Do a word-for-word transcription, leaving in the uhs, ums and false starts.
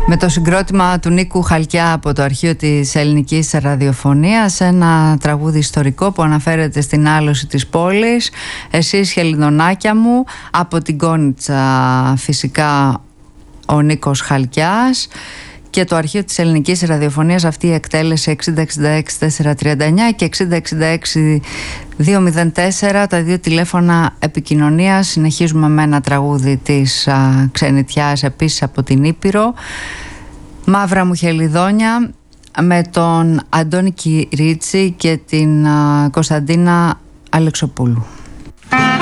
Με το συγκρότημα του Νίκου Χαλκιά από το αρχείο της ελληνικής ραδιοφωνίας, ένα τραγούδι ιστορικό που αναφέρεται στην άλωση της πόλης. Εσείς χελιδονάκια μου, από την Κόνιτσα φυσικά ο Νίκος Χαλκιάς, και το αρχείο της ελληνικής ραδιοφωνίας αυτή η εκτέλεση εξήντα εξήντα έξι τετρακόσια τριάντα εννιά και εξήντα εξήντα έξι διακόσια τέσσερα, τα δύο τηλέφωνα επικοινωνίας. Συνεχίζουμε με ένα τραγούδι της α, ξενιτιάς επίσης από την Ήπειρο, Μαύρα μου χελιδόνια, με τον Αντώνη Κυρίτσι και την α, Κωνσταντίνα Αλεξοπούλου.